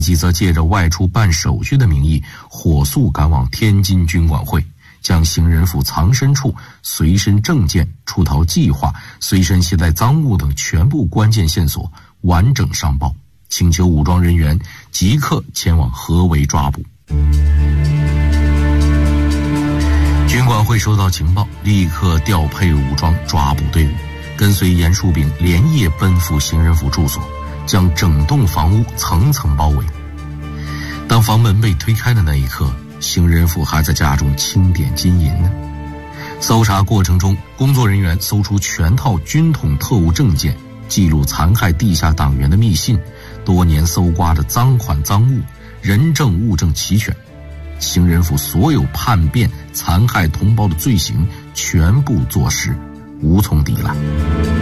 即则借着外出办手续的名义，火速赶往天津军管会，将邢仁甫藏身处、随身证件、出逃计划、随身携带赃物等全部关键线索完整上报，请求武装人员即刻前往合围抓捕。军管会收到情报，立刻调配武装抓捕队伍，跟随严树炳连夜奔赴邢仁甫住所，将整栋房屋层层包围。当房门被推开的那一刻，邢仁甫还在家中清点金银呢。搜查过程中，工作人员搜出全套军统特务证件，记录残害地下党员的密信，多年搜刮的赃款赃物，人证物证齐全。邢仁甫所有叛变、残害同胞的罪行全部坐实，无从抵赖。